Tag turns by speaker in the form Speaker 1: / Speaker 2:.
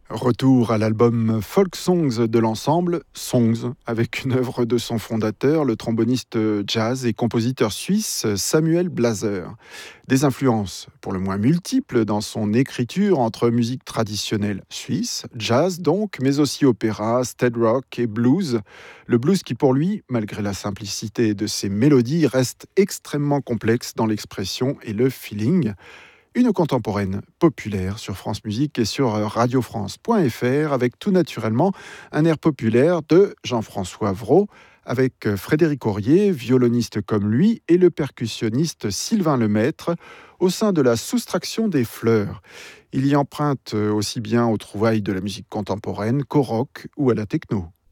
Speaker 1: Retour à l'album Folk Songs de l'ensemble Songs, avec une œuvre de son fondateur, le tromboniste jazz et compositeur suisse Samuel Blaser. Des influences pour le moins multiples dans son écriture entre musique traditionnelle suisse, jazz donc, mais aussi opéra, stead rock et blues. Le blues qui pour lui, malgré la simplicité de ses mélodies, reste extrêmement complexe dans l'expression et le feeling. Une contemporaine populaire sur France Musique et sur radiofrance.fr avec tout naturellement un air populaire de Jean-François Vraud avec Frédéric Aurier, violoniste comme lui, et le percussionniste Sylvain Lemaître au sein de la Soustraction des fleurs. Il y emprunte aussi bien aux trouvailles de la musique contemporaine qu'au rock ou à la techno.